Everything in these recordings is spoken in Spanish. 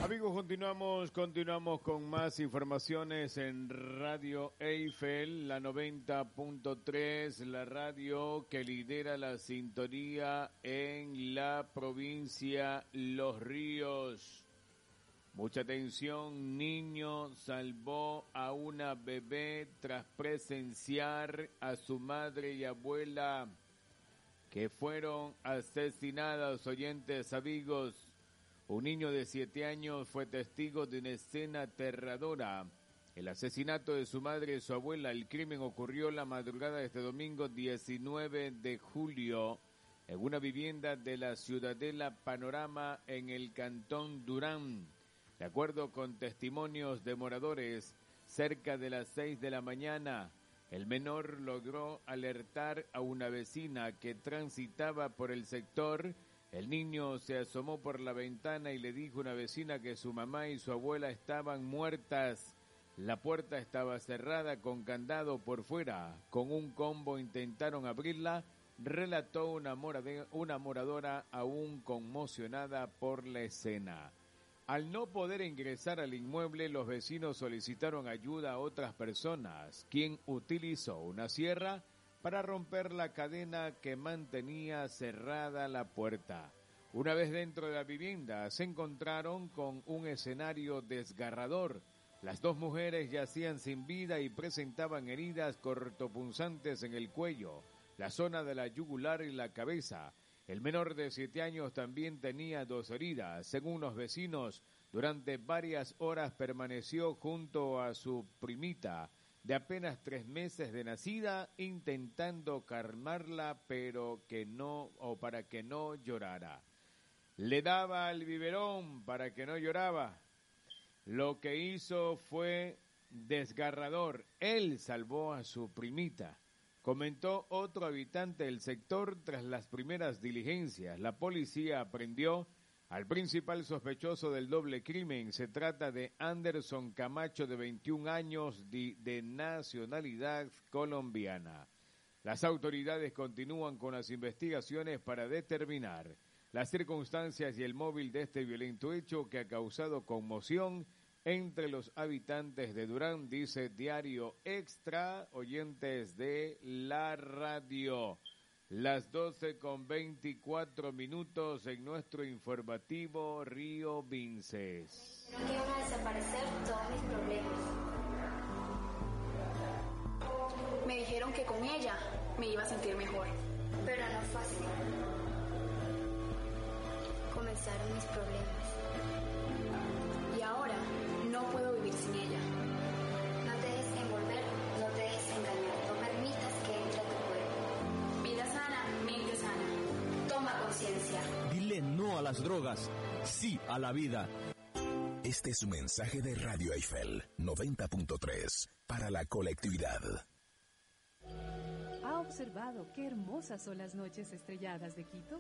Amigos, continuamos con más informaciones en Radio Eiffel, la 90.3, la radio que lidera la sintonía en la provincia Los Ríos. Mucha atención, niño salvó a una bebé tras presenciar a su madre y abuela que fueron asesinadas. Oyentes, amigos. Un niño de 7 años fue testigo de una escena aterradora. El asesinato de su madre y su abuela. El crimen ocurrió la madrugada de este domingo 19 de julio en una vivienda de la Ciudadela Panorama en el cantón Durán. De acuerdo con testimonios de moradores, cerca de las 6 de la mañana, el menor logró alertar a una vecina que transitaba por el sector. El niño se asomó por la ventana y le dijo a una vecina que su mamá y su abuela estaban muertas. La puerta estaba cerrada con candado por fuera. Con un combo intentaron abrirla, relató una moradora aún conmocionada por la escena. Al no poder ingresar al inmueble, los vecinos solicitaron ayuda a otras personas, quien utilizó una sierra para romper la cadena que mantenía cerrada la puerta. Una vez dentro de la vivienda, se encontraron con un escenario desgarrador. Las dos mujeres yacían sin vida y presentaban heridas cortopunzantes en el cuello, la zona de la yugular y la cabeza. El menor de 7 años también tenía 2 heridas. Según los vecinos, durante varias horas permaneció junto a su primita, de apenas 3 meses de nacida, intentando calmarla, para que no llorara. Le daba el biberón para que no lloraba. Lo que hizo fue desgarrador. Él salvó a su primita, comentó otro habitante del sector tras las primeras diligencias. La policía aprendió al principal sospechoso del doble crimen. Se trata de Anderson Camacho, de 21 años, de nacionalidad colombiana. Las autoridades continúan con las investigaciones para determinar las circunstancias y el móvil de este violento hecho que ha causado conmoción entre los habitantes de Durán, dice Diario Extra, oyentes de la radio. Las 12:24 en nuestro informativo Río Vinces. Que iban a desaparecer todos mis problemas. Me dijeron que con ella me iba a sentir mejor. Pero no fue así. Comenzaron mis problemas. Y ahora no puedo vivir sin ella. No te dejes envolver, no te dejes engañar. No permitas que entre a tu cuerpo. Vida sana, mente sana. Toma conciencia. Dile no a las drogas, sí a la vida. Este es un mensaje de Radio Eiffel 90.3 para la colectividad. ¿Ha observado qué hermosas son las noches estrelladas de Quito?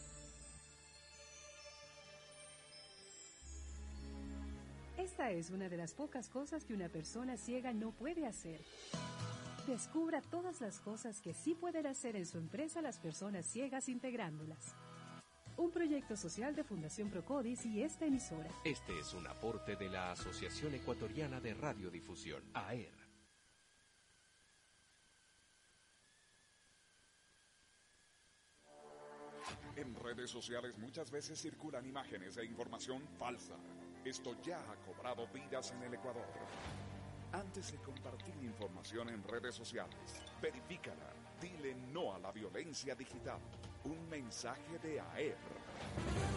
Esta es una de las pocas cosas que una persona ciega no puede hacer. Descubra todas las cosas que sí pueden hacer en su empresa las personas ciegas integrándolas. Un proyecto social de Fundación Procodis y esta emisora. Este es un aporte de la Asociación Ecuatoriana de Radiodifusión, AER. En redes sociales muchas veces circulan imágenes e información falsa. Esto ya ha cobrado vidas en el Ecuador. Antes de compartir información en redes sociales, verifícala. Dile no a la violencia digital. Un mensaje de AER.